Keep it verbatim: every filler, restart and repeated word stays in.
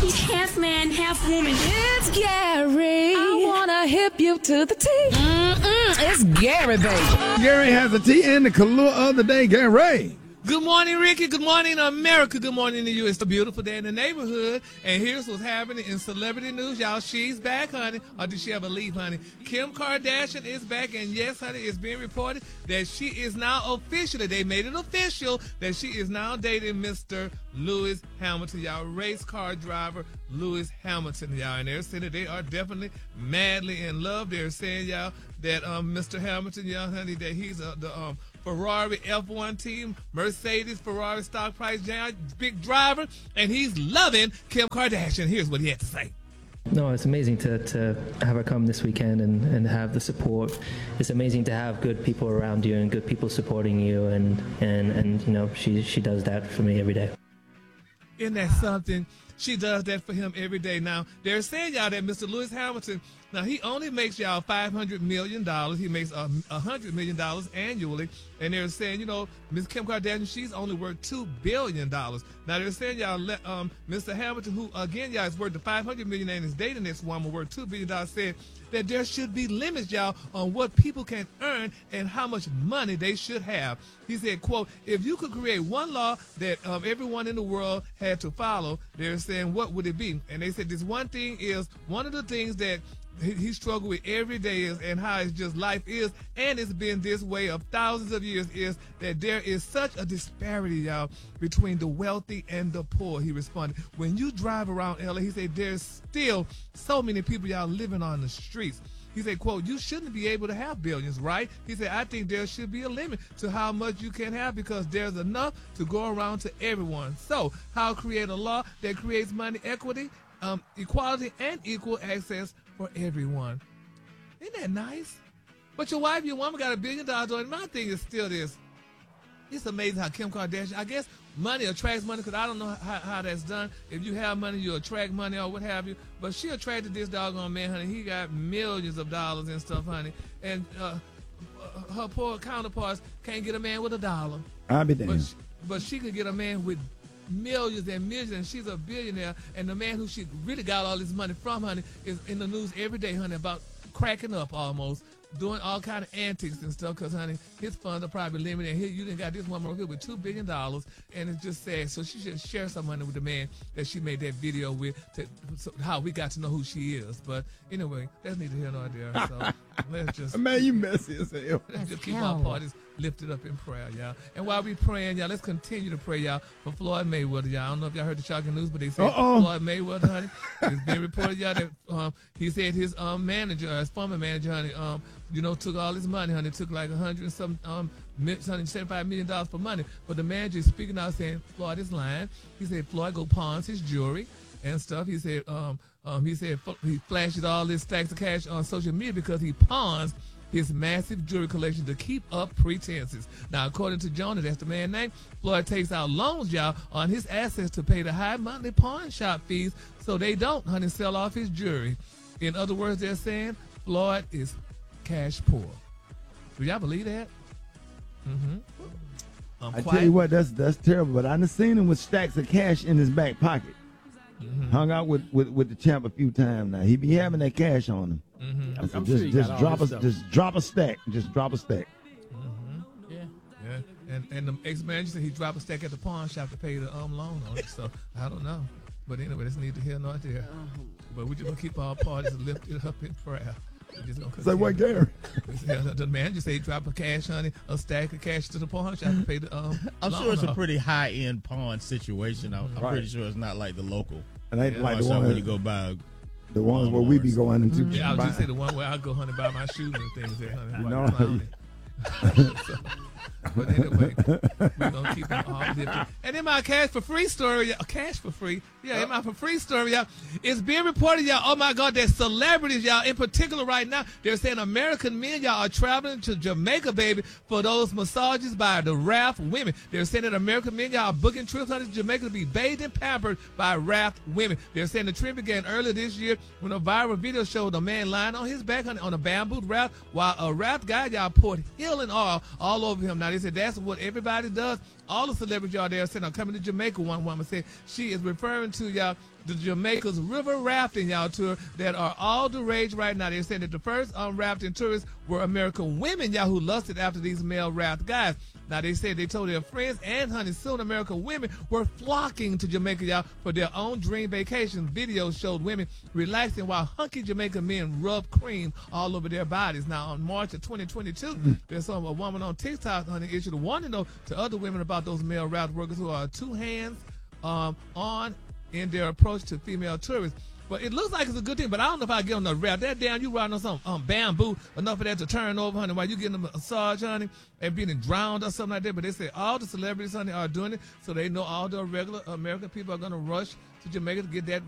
He's half man, half woman. It's Gary. I wanna hip you to the T. Mm-mm, it's Gary, baby. Gary has a T in the Kahlua of the day. Gary. Good morning, Ricky. Good morning, America. Good morning to you. It's a beautiful day in the neighborhood. And here's what's happening in celebrity news, y'all. She's back, honey. Or did she ever leave, honey? Kim Kardashian is back. And yes, honey, it's being reported that she is now officially, they made it official, that she is now dating Mister Lewis Hamilton, y'all. Race car driver Lewis Hamilton, y'all. And they're saying that they are definitely madly in love. They're saying, y'all, that um, Mister Hamilton, y'all, honey, that he's uh, the um. Ferrari F one team, Mercedes, Ferrari stock price, big driver, and he's loving Kim Kardashian. Here's what he had to say. No, it's amazing to, to have her come this weekend and, and have the support. It's amazing to have good people around you and good people supporting you, and, and, and you know, she, she does that for me every day. Isn't that something? She does that for him every day. Now, they're saying, y'all, that Mister Lewis Hamilton, now he only makes y'all five hundred million dollars. He makes uh, one hundred million dollars annually. And they're saying, you know, Miss Kim Kardashian, she's only worth two billion dollars. Now, they're saying, y'all, let um, Mister Hamilton, who, again, y'all, is worth the five hundred million dollars and is dating this woman worth two billion dollars, said that there should be limits, y'all, on what people can earn and how much money they should have. He said, quote, if you could create one law that um, everyone in the world had to follow, they're saying, what would it be? And they said this one thing is, one of the things that he, he struggled with every day is, and how it's just life is, and it's been this way of thousands of years, is that there is such a disparity, y'all, between the wealthy and the poor. He responded, when you drive around L A, he said, there's still so many people, y'all, living on the streets. He said, quote, you shouldn't be able to have billions, right? He said, I think there should be a limit to how much you can have because there's enough to go around to everyone. So how create a law that creates money equity, um, equality, and equal access for everyone? Isn't that nice? But your wife, your woman got a billion dollars on it. My thing is still this. It's amazing how Kim Kardashian, I guess money attracts money, because I don't know how, how that's done. If you have money, you attract money or what have you. But she attracted this doggone man, honey. He got millions of dollars and stuff, honey. And uh, her poor counterparts can't get a man with a dollar. I'll be damned. But she, but she could get a man with millions and millions, and she's a billionaire. And the man who she really got all this money from, honey, is in the news every day, honey, about cracking up almost, doing all kind of antics and stuff, because, honey, his funds are probably limited. And here you done got this woman over here with two billion dollars, and it's just sad. So she should share some money with the man that she made that video with, to, so how we got to know who she is. But anyway, that's neither here nor there. So let's just... Man, you messy as hell. Let's just keep our parties lifted up in prayer, y'all. And while we praying, y'all, let's continue to pray, y'all, for Floyd Mayweather, y'all. I don't know if y'all heard the shocking news, but they said Uh-oh. Floyd Mayweather, honey, it's been reported, y'all, that um, he said his um, manager, uh, his former manager, honey, um, you know, took all his money, honey, took like a hundred and some, um, seventy-five million dollars for money. But the manager is speaking out saying Floyd is lying. He said Floyd go pawns his jewelry and stuff. He said, um, um, he said he flashes all his stacks of cash on social media because he pawns his massive jewelry collection to keep up pretenses. Now, according to Jonah, that's the man's name, Floyd takes out loans, y'all, on his assets to pay the high monthly pawn shop fees so they don't, honey, sell off his jewelry. In other words, they're saying Floyd is cash poor. Do y'all believe that? Mm-hmm. I quiet. Tell you what, that's that's terrible. But I done seen him with stacks of cash in his back pocket. Mm-hmm. Hung out with, with, with the champ a few times now. He be having that cash on him. Mm-hmm. I'm, I'm just sure just drop a stuff. just drop a stack. Just drop a stack. Mm-hmm. Yeah. Yeah. And and the ex-manager said he dropped a stack at the pawn shop to pay the um loan on it. So I don't know. But anyway, that's neither here nor there. But we just gonna keep our parties lifted up in prayer. Say what, Gary? The man just say drop a cash, honey, a stack of cash to the pawn shop to pay the um. I'm sure it's off. A pretty high end pawn situation. I'm, I'm right. pretty sure it's not like the local. And ain't yeah, like the one when you go buy. The ones where we be going into. Yeah, I was just say the one where I go, honey, buy my shoes and things. There, honey, you know, so, but anyway, we're gonna keep them all lifted. And in my cash for free story, y'all, cash for free, yeah, yep. in my for free story, y'all, it's being reported, y'all. Oh my God, that celebrities, y'all, in particular right now, they're saying American men, y'all, are traveling to Jamaica, baby, for those massages by the Raft women. They're saying that American men, y'all, are booking trips to Jamaica to be bathed and pampered by Raft women. They're saying the trip began earlier this year when a viral video showed a man lying on his back on a bamboo raft while a raft guy, y'all, poured healing oil all over him. Now, they said that's what everybody does all the celebrities y'all there said, I'm coming to Jamaica. One woman said she is referring to y'all the Jamaica's river rafting y'all tour that are all the rage right now. They're saying that the first um, rafting tourists were American women y'all who lusted after these male raft guys. Now they said they told their friends and honey soon American women were flocking to Jamaica y'all for their own dream vacation. Videos showed women relaxing while hunky Jamaican men rub cream all over their bodies. Now on March of twenty twenty-two, mm. there's some a woman on TikTok honey issued a warning note to other women about those male raft workers who are two hands um, on in their approach to female tourists. But it looks like it's a good thing, but I don't know if I get on the raft. That damn, you riding on some um, bamboo, enough of that to turn over, honey, while you getting a massage, honey, and being drowned or something like that. But they say all the celebrities, honey, are doing it, so they know all the regular American people are going to rush to Jamaica to get that